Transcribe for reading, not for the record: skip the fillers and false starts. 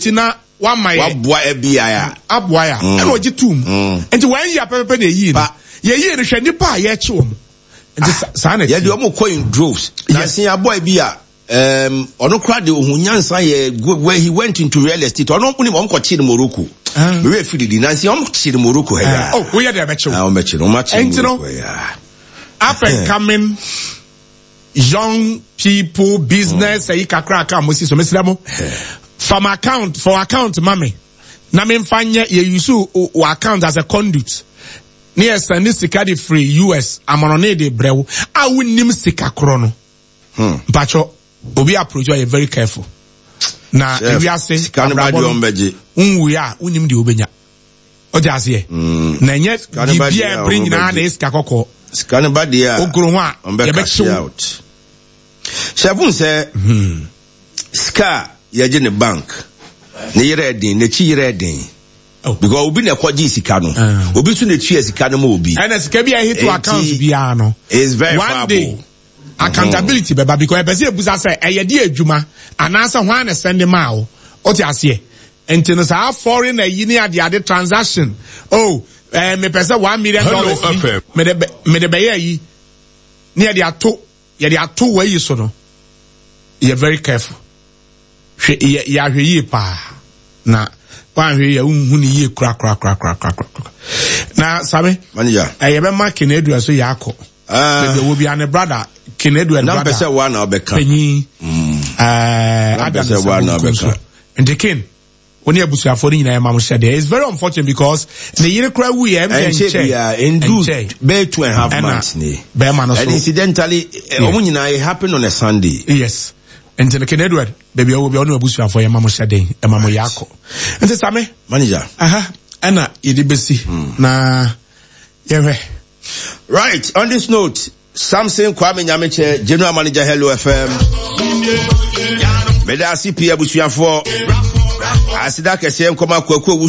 tina wa my boy FBI aboya and oji tum enti wan ya pepe na yi no ye no hwe nipa ye che wo mo enti sa na ye de omo coin droves na sin aboy bi a ono kra de ohunyansa ye where he went into real estate ono puni mo ko chi Morocco we we feel di na sin omo chi Morocco he oh we ya de be che o me chi no ma chi up and coming young people business e kakra aka mo si so mesilamo from account for account mami na me mfanye ye use o account as a conduit near send sika de free US amonone de brew a wonnim sika kro no bacho obi approach you very careful na we are say sika no body on beje unwu a wonnim de obenya oja se na nye bibia bring na na sika kokko sika no body a ogro ho a ye be chew Shabun say sika ye je ne bank ne yere din ne chi yere din because obi na kwaji sika no obi so na chi sika no mo obi and sika bi a hit to account bia no is very one day accountability beba because person ebusa say e ye di adwuma anasa ho na send ma o ti ase enti no sa foreign na yi ni ade transaction me pesa $1 million me de be yi ni ade ato ye de ato wa yi so no you're very careful ya hwe yi pa na wan hwe ya unhu ni yi kra na sabe manager ye be ma Kenedu so ya akọ be wo bi an brother Kenedu and brother na pese wa na obeka penyi pese wa na obeka and the king when you busu afori nyina ma mo shede it's very unfortunate because the year kra wu ye in be 2.5 months ni be man so and incidentally omo nyina it happened on a Sunday yes and the Ken Edward baby o be onu busu afori ma mo shede e ma mo yakọ and same manager ana yedi besi na yewe right on this note Samson Kwame Nyameche general manager Hello FM Meda CP abusuafo asida kese nkoma kwaku